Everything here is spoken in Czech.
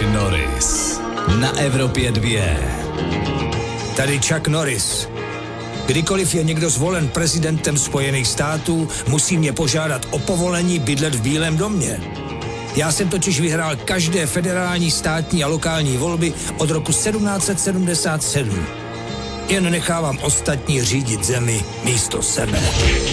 Norris na Evropě 2. Tady Chuck Norris. Kdykoliv je někdo zvolen prezidentem Spojených států, musí mě požádat o povolení bydlet v Bílém domě. Já jsem totiž vyhrál každé federální, státní a lokální volby od roku 1777. Jen nechávám ostatní řídit zemi místo sebe.